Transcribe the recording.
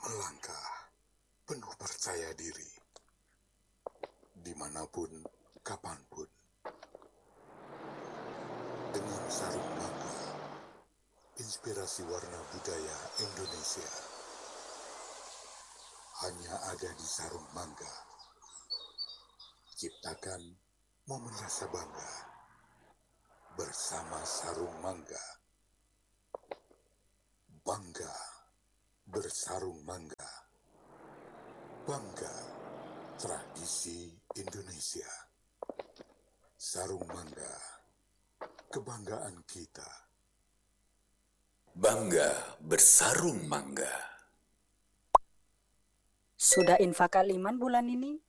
Melangkah penuh percaya diri, dimanapun, kapanpun, dengan sarung mangga, inspirasi warna budaya Indonesia. Hanya ada di sarung mangga. Ciptakan momen rasa bangga bersama sarung mangga. Bangga bersarung mangga. Bangga tradisi Indonesia. Sarung mangga, kebanggaan kita. Bangga bersarung mangga. Sudah infak kaliman bulan ini?